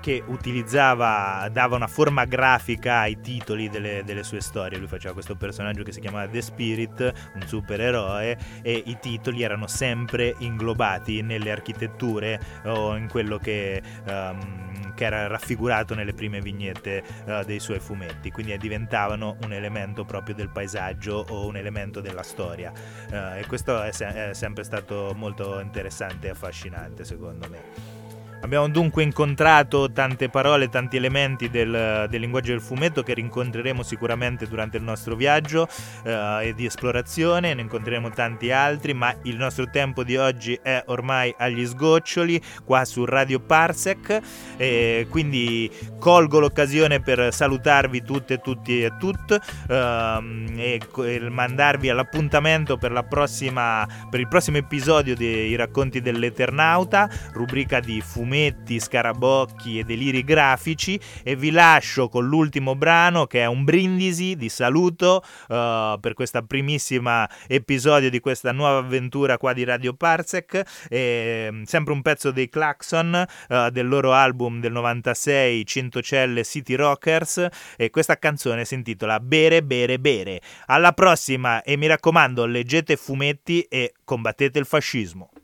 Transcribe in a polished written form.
che dava una forma grafica ai titoli delle sue storie. Lui faceva questo personaggio che si chiamava The Spirit, un supereroe, e i titoli erano sempre inglobati nelle architetture o in quello che era raffigurato nelle prime vignette dei suoi fumetti, quindi diventavano un elemento proprio del paesaggio o un elemento della storia, e questo è sempre stato molto interessante e affascinante, secondo me. Abbiamo dunque incontrato tante parole, tanti elementi del linguaggio del fumetto che rincontreremo sicuramente durante il nostro viaggio e di esplorazione. Ne incontreremo tanti altri, ma il nostro tempo di oggi è ormai agli sgoccioli qua su Radio Parsec, e quindi colgo l'occasione per salutarvi tutte, tutti e tutte, e mandarvi all'appuntamento per il prossimo episodio dei Racconti dell'Eternauta, rubrica di fumetti, scarabocchi e deliri grafici, e vi lascio con l'ultimo brano, che è un brindisi di saluto per questa primissima episodio di questa nuova avventura qua di Radio Parsec, e sempre un pezzo dei Klaxon, del loro album del 96 Centocelle City Rockers, e questa canzone si intitola Bere Bere Bere. Alla prossima, e mi raccomando, leggete fumetti e combattete il fascismo.